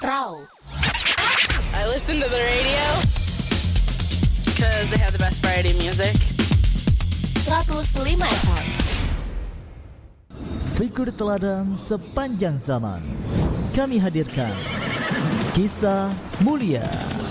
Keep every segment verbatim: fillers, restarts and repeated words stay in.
Raw. I listen to the radio because they have the best variety music. seratus lima F M. Figur teladan sepanjang zaman. Kami hadirkan Kisah Mulia.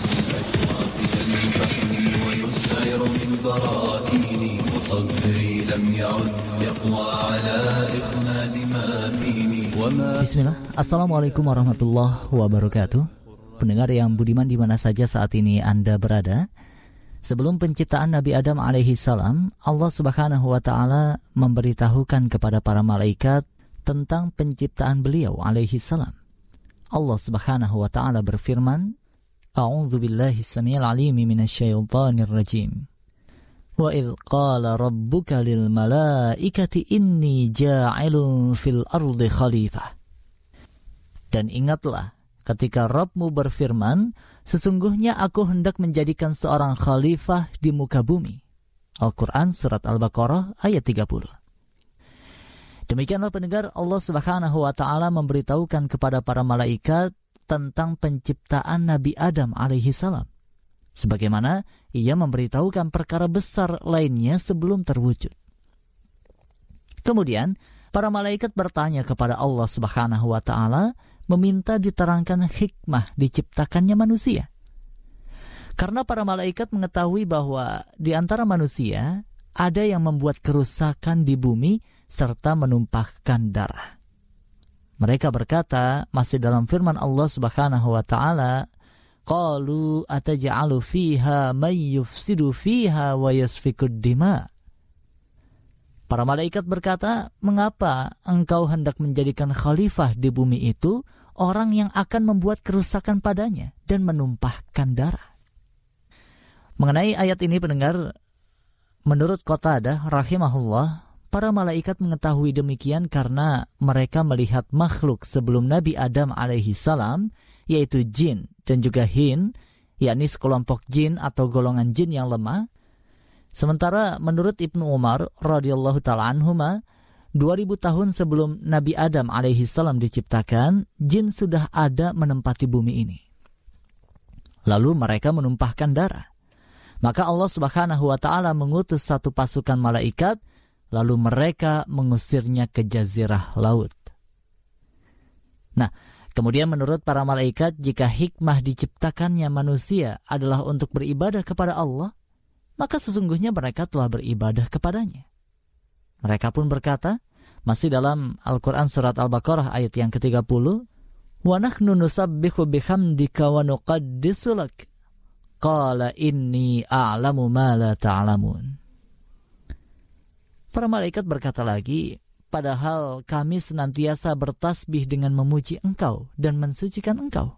Bismillah. Assalamualaikum warahmatullahi wabarakatuh. Pendengar yang budiman di mana saja saat ini Anda berada. Sebelum penciptaan Nabi Adam alaihi salam, Allah Subhanahu wa taala memberitahukan kepada para malaikat tentang penciptaan beliau alaihi salam. Allah Subhanahu wa taala berfirman, A'udzu billahi as-sami'il 'alim minasyaitonir rajim. Wa idz qala rabbuka lil malaikati inni ja'ilun fil ardi khalifah. Dan ingatlah ketika Rabbmu berfirman, sesungguhnya aku hendak menjadikan seorang khalifah di muka bumi. Al-Quran Surat Al-Baqarah ayat tiga puluh. Demikianlah pendengar, Allah Subhanahu wa taala memberitahukan kepada para malaikat tentang penciptaan Nabi Adam alaihi salam, sebagaimana ia memberitahukan perkara besar lainnya sebelum terwujud. Kemudian para malaikat bertanya kepada Allah Subhanahu wa taala, meminta diterangkan hikmah diciptakannya manusia. Karena para malaikat mengetahui bahwa di antara manusia ada yang membuat kerusakan di bumi serta menumpahkan darah. Mereka berkata, masih dalam firman Allah Subhanahu wa taala, qalu ataj'alu fiha may yufsidu fiha wa yasfikud dima. Para malaikat berkata, mengapa engkau hendak menjadikan khalifah di bumi itu orang yang akan membuat kerusakan padanya dan menumpahkan darah? Mengenai ayat ini pendengar, menurut Qatadah rahimahullah, para malaikat mengetahui demikian karena mereka melihat makhluk sebelum Nabi Adam alaihi salam, yaitu jin dan juga hin, yakni sekelompok jin atau golongan jin yang lemah. Sementara menurut Ibnu Umar radhiyallahu ta'ala anhuma, dua ribu tahun sebelum Nabi Adam alaihi salam diciptakan, jin sudah ada menempati bumi ini. Lalu mereka menumpahkan darah. Maka Allah Subhanahu wa taala mengutus satu pasukan malaikat, lalu mereka mengusirnya ke jazirah laut. Nah, kemudian menurut para malaikat, jika hikmah diciptakannya manusia adalah untuk beribadah kepada Allah, maka sesungguhnya mereka telah beribadah kepadanya. Mereka pun berkata, masih dalam Al-Quran Surat Al-Baqarah ayat yang ke tiga puluh, wa nahnu nusabbihu bihamdika wa nuqaddisu lak, qala inni a'lamu ma la ta'lamun. Para malaikat berkata lagi, padahal kami senantiasa bertasbih dengan memuji engkau dan mensucikan engkau.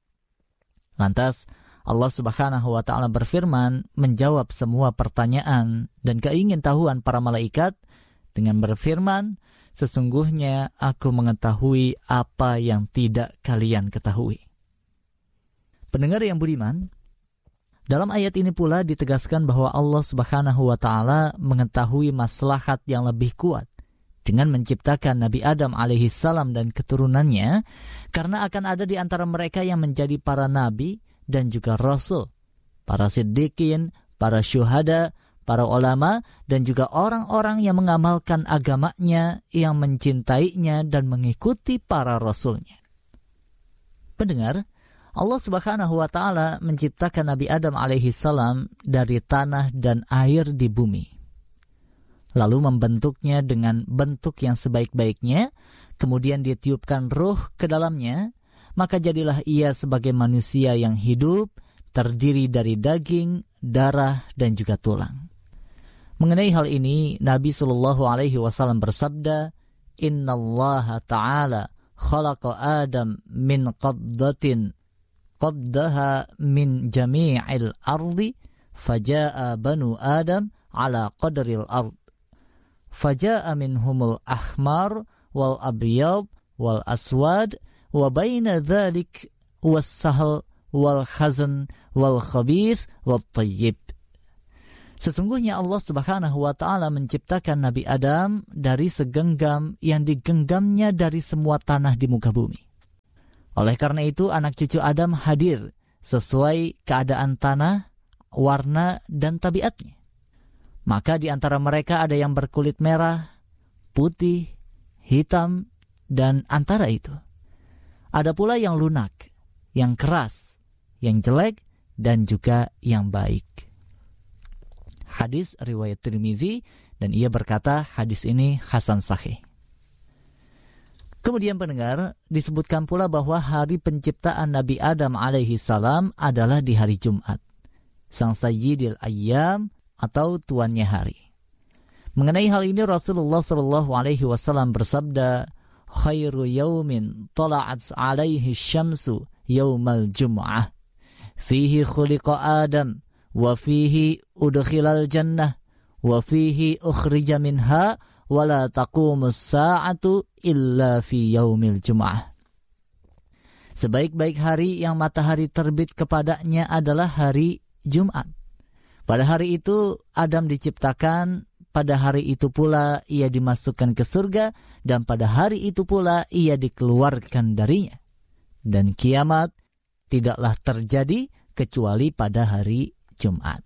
Lantas Allah Subhanahu wa taala berfirman menjawab semua pertanyaan dan keingintahuan para malaikat dengan berfirman, sesungguhnya aku mengetahui apa yang tidak kalian ketahui. Pendengar yang budiman, dalam ayat ini pula ditegaskan bahwa Allah Subhanahu wa taala mengetahui maslahat yang lebih kuat dengan menciptakan Nabi Adam alaihi salam dan keturunannya, karena akan ada di antara mereka yang menjadi para nabi dan juga rasul, para siddiqin, para syuhada, para ulama, dan juga orang-orang yang mengamalkan agamanya, yang mencintainya dan mengikuti para rasulnya. Pendengar, Allah Subhanahu wa taala menciptakan Nabi Adam alaihi salam dari tanah dan air di bumi, lalu membentuknya dengan bentuk yang sebaik-baiknya, kemudian ditiupkan ruh ke dalamnya, maka jadilah ia sebagai manusia yang hidup, terdiri dari daging, darah, dan juga tulang. Mengenai hal ini, Nabi sallallahu alaihi wasallam bersabda, Innallaha ta'ala khalaqa Adam min qabdatin qabdaha min jami'il ardi faja'a banu Adam ala qadril ard faja'a minhumul ahmar wal abyad wal aswad wa baina dhalik was sahl wal khazan wal khabith wal tayyib. Sesungguhnya Allah Subhanahu wa taala menciptakan Nabi Adam dari segenggam yang digenggamnya dari semua tanah di muka bumi. Oleh karena itu anak cucu Adam hadir sesuai keadaan tanah, warna, dan tabiatnya. Maka di antara mereka ada yang berkulit merah, putih, hitam, dan antara itu. Ada pula yang lunak, yang keras, yang jelek, dan juga yang baik. Hadis riwayat Tirmidzi, dan ia berkata hadis ini hasan sahih. Kemudian pendengar, disebutkan pula bahwa hari penciptaan Nabi Adam alaihi salam adalah di hari Jumat, sang sayyidil ayyam atau tuannya hari. Mengenai hal ini Rasulullah sallallahu alaihi wasallam bersabda, khairu yaumin tala'at alaihi syamsu yaumal jum'ah, fihi khuliqa Adam, wa fihi udkhilal jannah, wa fihi ukhrija minha, wa la taqumus sa'atu illa fi yaumil jum'ah. Sebaik-baik hari yang matahari terbit kepadanya adalah hari Jumat. Pada hari itu Adam diciptakan, pada hari itu pula ia dimasukkan ke surga, dan pada hari itu pula ia dikeluarkan darinya. Dan kiamat tidaklah terjadi kecuali pada hari Jumat.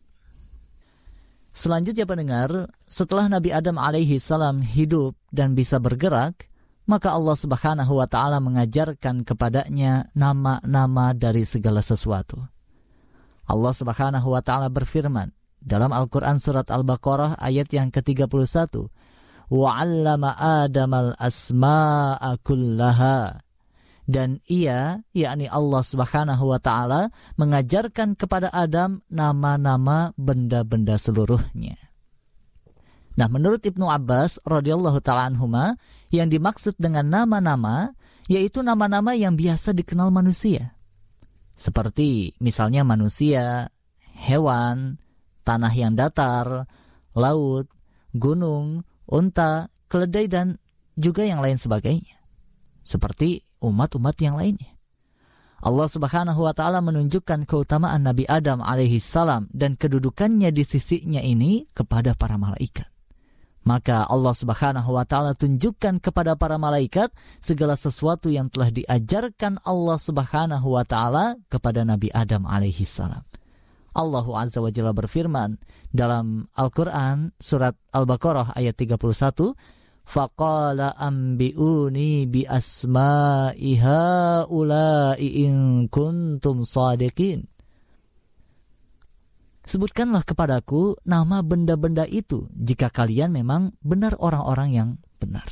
Selanjutnya pendengar, setelah Nabi Adam alaihi salam hidup dan bisa bergerak, maka Allah Subhanahu wa taala mengajarkan kepadanya nama-nama dari segala sesuatu. Allah Subhanahu wa taala berfirman dalam Al-Qur'an surat Al-Baqarah ayat yang ke tiga puluh satu, wa 'allama Adamal asma'a kullaha. Dan ia, yakni Allah Subhanahu wa taala, mengajarkan kepada Adam nama-nama benda-benda seluruhnya. Nah, menurut Ibnu Abbas radhiyallahu taala anhuma, yang dimaksud dengan nama-nama yaitu nama-nama yang biasa dikenal manusia. Seperti misalnya manusia, hewan, tanah yang datar, laut, gunung, unta, keledai, dan juga yang lain sebagainya. Seperti umat-umat yang lainnya. Allah Subhanahu wa taala menunjukkan keutamaan Nabi Adam alaihi salam dan kedudukannya di sisinya ini kepada para malaikat. Maka Allah Subhanahu wa taala tunjukkan kepada para malaikat segala sesuatu yang telah diajarkan Allah Subhanahu wa taala kepada Nabi Adam alaihi salam. Allah Azza wa Jalla berfirman dalam Al-Qur'an surat Al-Baqarah ayat tiga puluh satu, faqala ambi'uni bi asma'i haula'i in kuntum shadiqin. Sebutkanlah kepadaku nama benda-benda itu jika kalian memang benar orang-orang yang benar.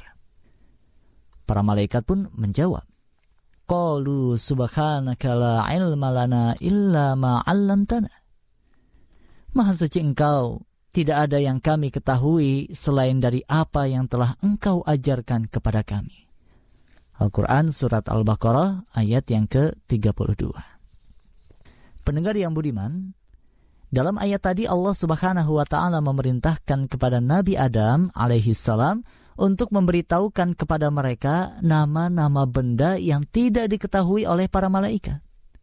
Para malaikat pun menjawab, qalu subhanaka la ilma lana illa ma 'allamtana. Maha suci Engkau, tidak ada yang kami ketahui selain dari apa yang telah Engkau ajarkan kepada kami. Al-Quran Surat Al-Baqarah ayat yang ke tiga puluh dua. Pendengar yang budiman, dalam ayat tadi Allah Subhanahu wa taala memerintahkan kepada Nabi Adam alaihi salam untuk memberitahukan kepada mereka nama-nama benda yang tidak diketahui oleh para malaikat.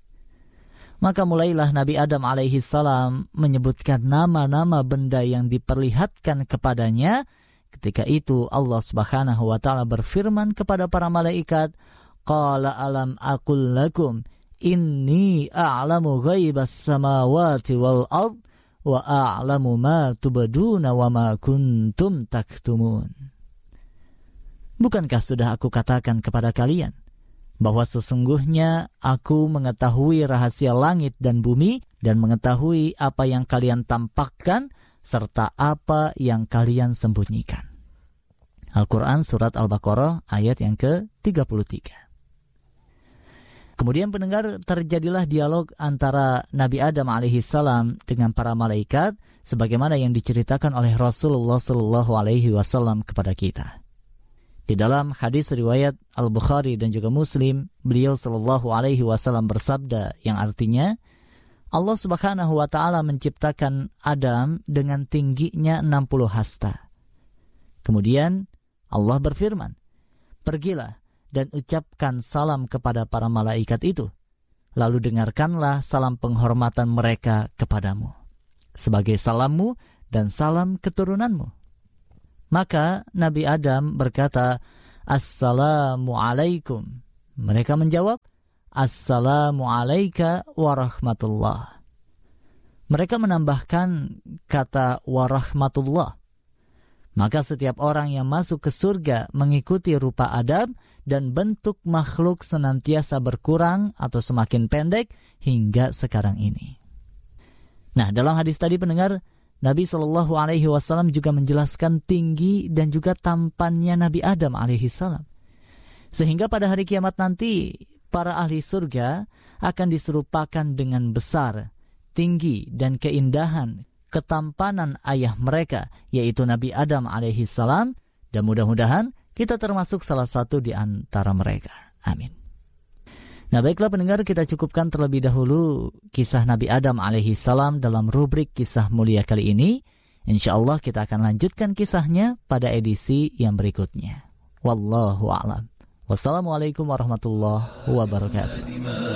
Maka mulailah Nabi Adam alaihi salam menyebutkan nama-nama benda yang diperlihatkan kepadanya. Ketika itu Allah Subhanahu wa taala berfirman kepada para malaikat, qala alam aqul lakum inni a'lamu ghaibas samawati wal ard wa a'lamu ma tubduna wa ma kuntum taktumun. Bukankah sudah aku katakan kepada kalian bahwa sesungguhnya aku mengetahui rahasia langit dan bumi dan mengetahui apa yang kalian tampakkan serta apa yang kalian sembunyikan. Al-Quran Surat Al-Baqarah ayat yang ke tiga puluh tiga. Kemudian pendengar, terjadilah dialog antara Nabi Adam alaihi salam dengan para malaikat sebagaimana yang diceritakan oleh Rasulullah sallallahu alaihi wasallam kepada kita. Di dalam hadis riwayat Al-Bukhari dan juga Muslim, beliau sallallahu alaihi wasallam bersabda yang artinya, Allah Subhanahu wa taala menciptakan Adam dengan tingginya enam puluh hasta. Kemudian Allah berfirman, "Pergilah dan ucapkan salam kepada para malaikat itu. Lalu dengarkanlah salam penghormatan mereka kepadamu, sebagai salammu dan salam keturunanmu." Maka Nabi Adam berkata, "Assalamu alaikum." Mereka menjawab, Assalamu alayka warahmatullah. Mereka menambahkan kata warahmatullah. Maka setiap orang yang masuk ke surga mengikuti rupa adab dan bentuk makhluk senantiasa berkurang atau semakin pendek hingga sekarang ini. Nah, dalam hadis tadi pendengar, Nabi Shallallahu Alaihi Wasallam juga menjelaskan tinggi dan juga tampannya Nabi Adam Alaihi Salam, sehingga pada hari kiamat nanti para ahli surga akan diserupakan dengan besar, tinggi dan keindahan ketampanan ayah mereka, yaitu Nabi Adam Alaihi Salam, dan mudah-mudahan kita termasuk salah satu di antara mereka. Amin. Nah, baiklah pendengar, kita cukupkan terlebih dahulu kisah Nabi Adam alaihi salam dalam rubrik kisah mulia kali ini. Insyaallah kita akan lanjutkan kisahnya pada edisi yang berikutnya. Wallahu a'lam. Wassalamualaikum warahmatullahi wabarakatuh.